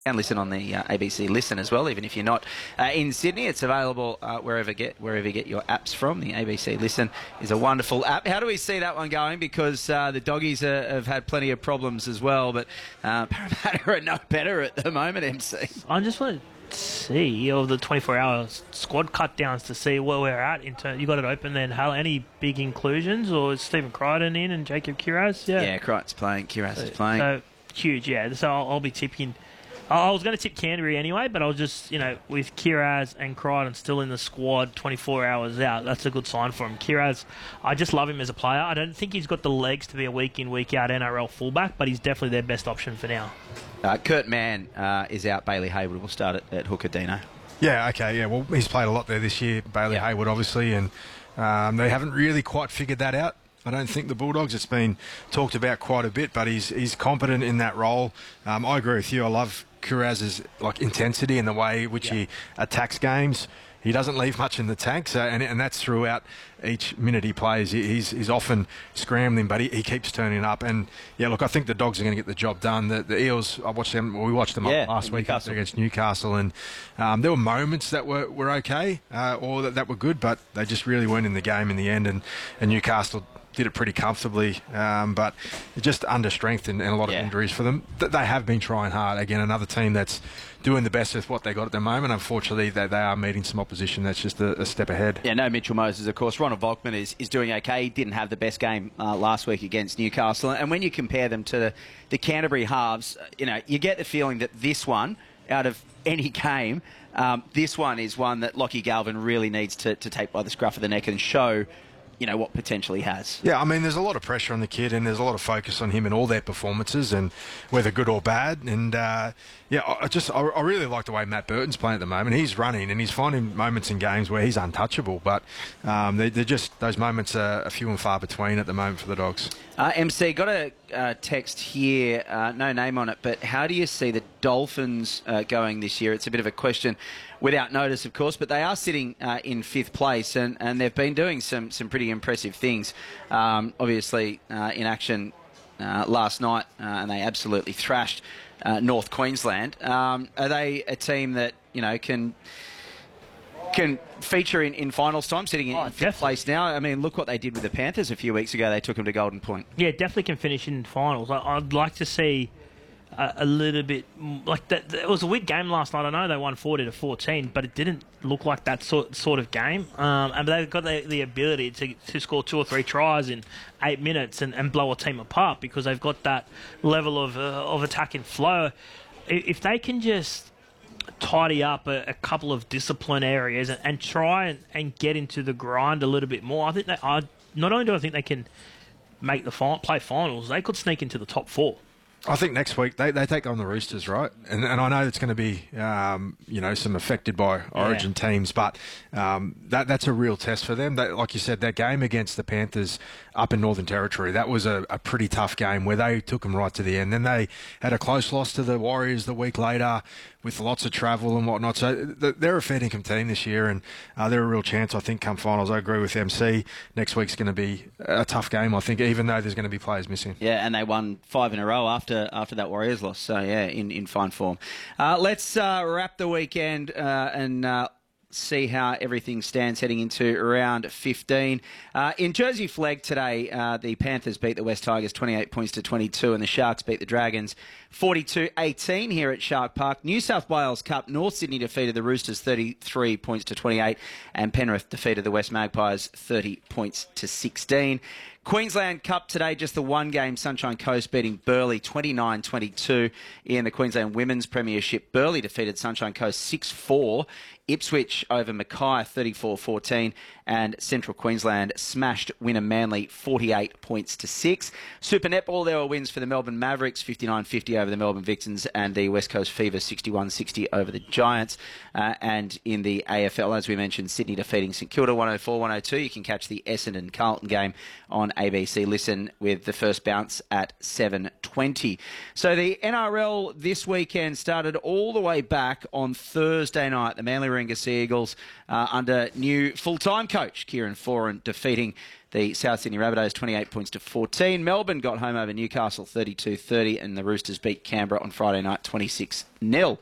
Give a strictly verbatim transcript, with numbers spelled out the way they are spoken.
And listen on the uh, A B C Listen as well. Even if you're not uh, in Sydney, it's available uh, wherever get wherever you get your apps from. The A B C Listen is a wonderful app. How do we see that one going? Because uh, the doggies are, have had plenty of problems as well, but uh, Parramatta are no better at the moment. M C. I just want to see of the twenty-four hour squad cut downs to see where we're at. In term, you got it open then. Hal, any big inclusions, or is Stephen Crichton in and Jacob Kiraz? Yeah, yeah, Crichton's playing. Kiraz so, is playing. So huge, yeah. So I'll, I'll be tipping. I was going to tip Canterbury anyway, but I was just, you know, with Kiraz and Crichton still in the squad twenty-four hours out, that's a good sign for him. Kiraz, I just love him as a player. I don't think he's got the legs to be a week in, week out N R L fullback, but he's definitely their best option for now. Uh, Kurt Mann uh, is out. Bailey Hayward will start at, at hooker, Dino. Yeah, okay, yeah. Well, he's played a lot there this year, Bailey yeah. Hayward, obviously, and um, they haven't really quite figured that out. I don't think the Bulldogs. It's been talked about quite a bit, but he's he's competent in that role. Um, I agree with you. I love Kiraz's like intensity and the way which yeah. he attacks games. He doesn't leave much in the tank, so and, and that's throughout each minute he plays. He, he's he's often scrambling, but he, he keeps turning up. And yeah, look, I think the Dogs are going to get the job done. The, the Eels, I watched them. Well, we watched them yeah, last week Newcastle. against Newcastle, and um, there were moments that were were okay uh, or that, that were good, but they just really weren't in the game in the end. And, and Newcastle did it pretty comfortably, um, but just under strength and, and a lot of yeah. injuries for them. They have been trying hard. Again, another team that's doing the best with what they got at the moment. Unfortunately, they, they are meeting some opposition that's just a, a step ahead. Yeah, no Mitchell Moses, of course. Ronald Volkman is, is doing okay. He didn't have the best game uh, last week against Newcastle. And when you compare them to the, the Canterbury halves, you know, you get the feeling that this one, out of any game, um, this one is one that Lockie Galvin really needs to, to take by the scruff of the neck and show, you know, what potential he has. Yeah, I mean, there's a lot of pressure on the kid and there's a lot of focus on him in all their performances, and whether good or bad. And uh, yeah, I just I, I really like the way Matt Burton's playing at the moment. He's running and he's finding moments in games where he's untouchable, but um, they, they're just, those moments are few and far between at the moment for the Dogs. Uh, M C, got a uh, text here, uh, no name on it, but how do you see the Dolphins uh, going this year? It's a bit of a question without notice, of course, but they are sitting uh, in fifth place, and, and they've been doing some, some pretty impressive things. Um, obviously, uh, in action uh, last night, uh, and they absolutely thrashed uh, North Queensland. Um, are they a team that, you know, can... can feature in, in finals time, sitting in oh, fifth definitely. place now? I mean, look what they did with the Panthers a few weeks ago. They took them to Golden Point. Yeah, definitely can finish in finals. I, I'd like to see a, a little bit like that. It was a weird game last night. I know they won forty to fourteen, but it didn't look like that sort sort of game. Um, and they've got the, the ability to, to score two or three tries in eight minutes and, and blow a team apart because they've got that level of uh, of attack and flow. If they can just tidy up a, a couple of discipline areas and, and try and, and get into the grind a little bit more, I think they, I, not only do I think they can make the final, play finals, they could sneak into the top four. I think next week they, they take on the Roosters, right? And and I know it's going to be um, you know some affected by Origin yeah. teams, but um, that that's a real test for them. They, like you said, that game against the Panthers up in Northern Territory, that was a, a pretty tough game where they took them right to the end. Then they had a close loss to the Warriors the week later with lots of travel and whatnot. So they're a fair income team this year, and uh, they're a real chance, I think, come finals. I agree with M C. Next week's going to be a tough game, I think, even though there's going to be players missing. Yeah, and they won five in a row after after that Warriors loss. So, yeah, in, in fine form. Uh, let's uh, wrap the weekend uh, and... Uh, see how everything stands heading into round fifteen. Uh, in Jersey Flegg today, uh, the Panthers beat the West Tigers twenty-eight points to twenty-two, and the Sharks beat the Dragons forty-two eighteen here at Shark Park. New South Wales Cup, North Sydney defeated the Roosters thirty-three points to twenty-eight, and Penrith defeated the West Magpies thirty points to sixteen. Queensland Cup today, just the one game, Sunshine Coast beating Burleigh twenty-nine twenty-two in the Queensland Women's Premiership. Burleigh defeated Sunshine Coast six four. Ipswich over Mackay thirty-four fourteen, and Central Queensland smashed Wynnum Manly forty-eight points to six. Super Netball, there were wins for the Melbourne Mavericks fifty-nine fifty over the Melbourne Victons, and the West Coast Fever sixty-one sixty over the Giants. Uh, and in the A F L, as we mentioned, Sydney defeating St Kilda one oh four one oh two. You can catch the Essendon Carlton game on on A B C Listen with the first bounce at seven twenty. So the N R L this weekend started all the way back on Thursday night. The Manly Warringah Sea Eagles uh, under new full-time coach Kieran Foran defeating the South Sydney Rabbitohs twenty-eight points to fourteen. Melbourne got home over Newcastle thirty-two thirty, and the Roosters beat Canberra on Friday night twenty-six nil.